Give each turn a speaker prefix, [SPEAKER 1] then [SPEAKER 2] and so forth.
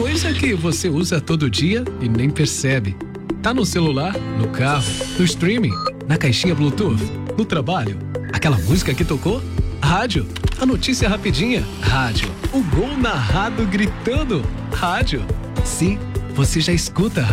[SPEAKER 1] Coisa que você usa todo dia e nem percebe. Tá no celular, no carro, no streaming, na caixinha Bluetooth, no trabalho. Aquela música que tocou? Rádio. A notícia rapidinha? Rádio. O gol narrado gritando? Rádio. Sim, você já escuta